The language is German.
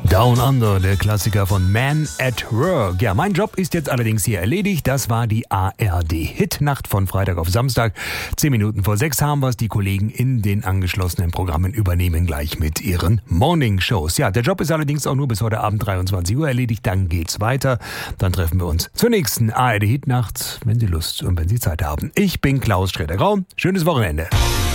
Down Under, der Klassiker von Man at Work. Ja, mein Job ist jetzt allerdings hier erledigt. Das war die ARD-Hitnacht von Freitag auf Samstag. 10 Minuten vor 6 haben wir es. Die Kollegen in den angeschlossenen Programmen übernehmen gleich mit ihren Morning-Shows. Ja, der Job ist allerdings auch nur bis heute Abend 23 Uhr erledigt. Dann geht's weiter. Dann treffen wir uns zur nächsten ARD-Hitnacht, wenn Sie Lust und wenn Sie Zeit haben. Ich bin Klaus Schroeder-Grau. Schönes Wochenende.